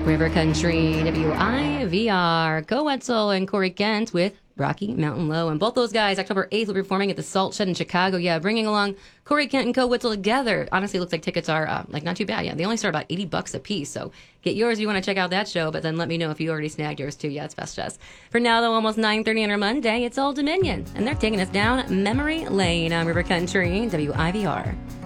River Country, WIVR, Go Wetzel and Corey Kent with Rocky Mountain Low. And both those guys, October 8th, will be performing at the Salt Shed in Chicago. Yeah, bringing along Corey Kent and Co. Wetzel together. Honestly, it looks like tickets are not too bad. Yeah, they only start about $80 a piece. So get yours if you want to check out that show, but then let me know if you already snagged yours too. Yeah, it's best just. For now, though, almost 9:30 on our Monday, it's Old Dominion. And they're taking us down memory lane on River Country, WIVR.